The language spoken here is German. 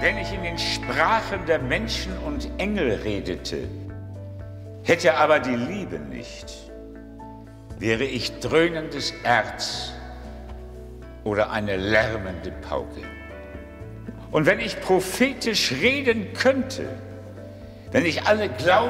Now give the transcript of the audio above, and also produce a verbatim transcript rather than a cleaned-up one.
Wenn ich in den Sprachen der Menschen und Engel redete, hätte aber die Liebe nicht, wäre ich dröhnendes Erz oder eine lärmende Pauke. Und wenn ich prophetisch reden könnte, wenn ich alle Glauben